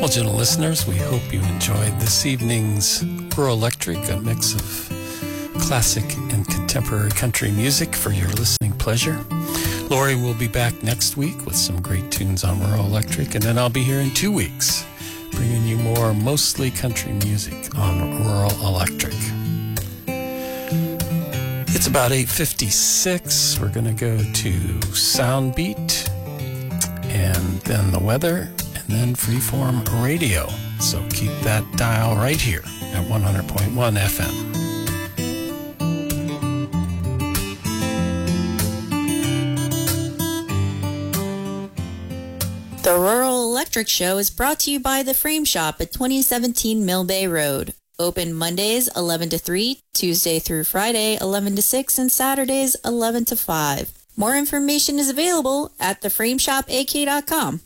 Well, gentle listeners, we hope you enjoyed this evening's Rural Electric, a mix of classic and contemporary country music for your listening pleasure. Lori will be back next week with some great tunes on Rural Electric, and then I'll be here in 2 weeks bringing you more mostly country music on Rural Electric. It's about 8:56. We're going to go to Soundbeat, and then the weather, and then Freeform Radio. So keep that dial right here at 100.1 FM. The Rural Electric Show is brought to you by The Frame Shop at 2017 Mill Bay Road. Open Mondays 11 to 3, Tuesday through Friday 11 to 6, and Saturdays 11 to 5. More information is available at theframeshopak.com.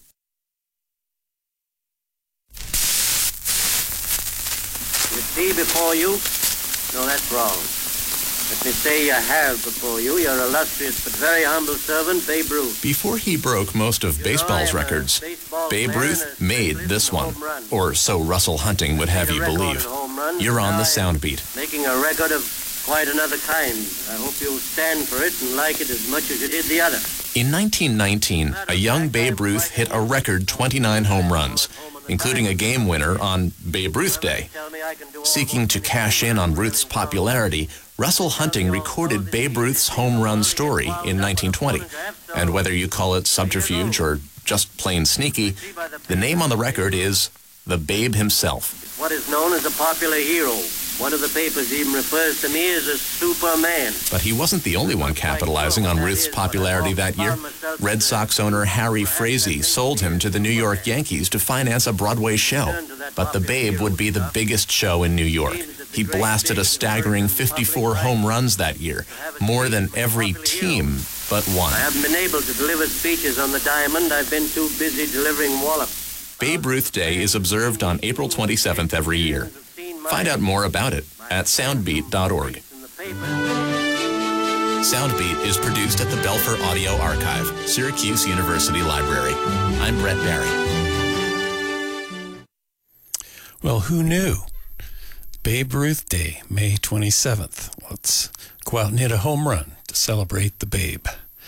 You see before you? No, that's wrong. Let me say you have before you your illustrious but very humble servant, Babe Ruth. Before he broke most of baseball's records, Babe Ruth made this one. Or so Russell Hunting would have you believe. You're on the Soundbeat. Making a record of quite another kind. I hope you'll stand for it and like it as much as you did the other. In 1919, a young Babe Ruth hit a record 29 home runs, including a game winner on Babe Ruth Day. Seeking to cash in on Ruth's popularity, Russell Hunting recorded Babe Ruth's home run story in 1920. And whether you call it subterfuge or just plain sneaky, the name on the record is The Babe Himself. It's what is known as a popular hero. One of the papers even refers to me as a Superman. But he wasn't the only one capitalizing on Ruth's popularity that year. Red Sox owner Harry Frazee sold him to the New York Yankees to finance a Broadway show. But the Babe would be the biggest show in New York. He blasted a staggering 54 home runs that year, more than every team but one. I haven't been able to deliver speeches on the diamond. I've been too busy delivering wallops. Babe Ruth Day is observed on April 27th every year. Find out more about it at soundbeat.org. Soundbeat is produced at the Belfer Audio Archive, Syracuse University Library. I'm Brett Barry. Well, who knew? Babe Ruth Day, May 27th. Let's go out and hit a home run to celebrate the Babe.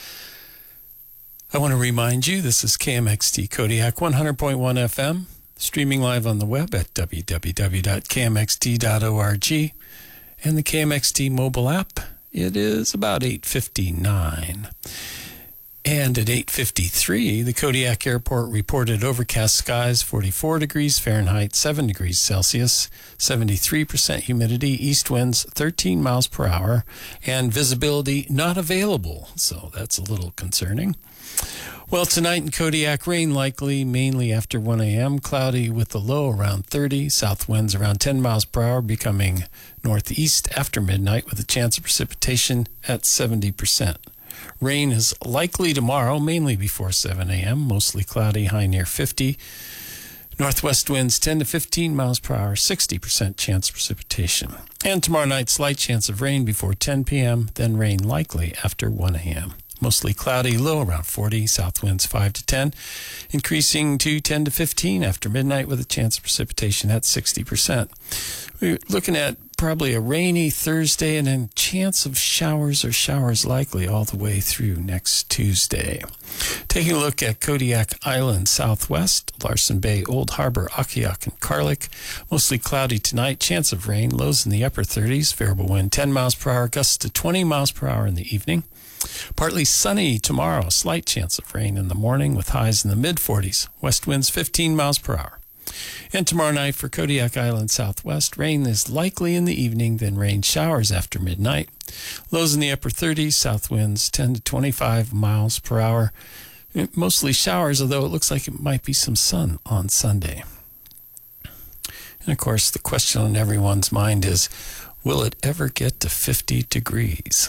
I want to remind you, this is KMXT Kodiak 100.1 FM, streaming live on the web at www.kmxt.org, and the KMXT mobile app. It is about 8:59. And at 8:53, the Kodiak Airport reported overcast skies, 44 degrees Fahrenheit, 7 degrees Celsius, 73% humidity, east winds 13 miles per hour, and visibility not available. So that's a little concerning. Well, tonight in Kodiak, rain likely, mainly after 1 a.m., cloudy with a low around 30, south winds around 10 miles per hour, becoming northeast after midnight with a chance of precipitation at 70%. Rain is likely tomorrow, mainly before 7 a.m., mostly cloudy, high near 50. Northwest winds 10 to 15 miles per hour, 60% chance of precipitation. And tomorrow night, slight chance of rain before 10 p.m., then rain likely after 1 a.m. Mostly cloudy, low around 40, south winds 5 to 10, increasing to 10 to 15 after midnight with a chance of precipitation at 60%. We're looking at probably a rainy Thursday and then chance of showers or showers likely all the way through next Tuesday. Taking a look at Kodiak Island southwest, Larson Bay, Old Harbor, Akiak, and Carlick. Mostly cloudy tonight, chance of rain, lows in the upper 30s, variable wind 10 miles per hour, gusts to 20 miles per hour in the evening. Partly sunny tomorrow, slight chance of rain in the morning with highs in the mid-40s, west winds 15 miles per hour. And tomorrow night for Kodiak Island southwest, rain is likely in the evening, then rain showers after midnight. Lows in the upper 30s, south winds 10 to 25 miles per hour. Mostly showers, although it looks like it might be some sun on Sunday. And of course, the question on everyone's mind is, will it ever get to 50 degrees?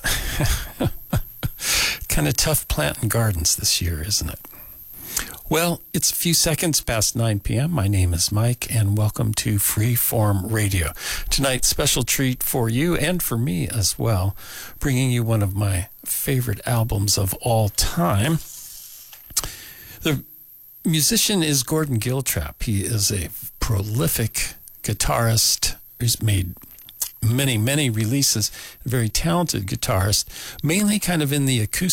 Kind of tough planting gardens this year, isn't it? Well, it's a few seconds past 9 p.m. My name is Mike, and welcome to Freeform Radio. Tonight's special treat for you and for me as well, bringing you one of my favorite albums of all time. The musician is Gordon Giltrap. He is a prolific guitarist. He's made many, many releases. A very talented guitarist, mainly kind of in the acoustic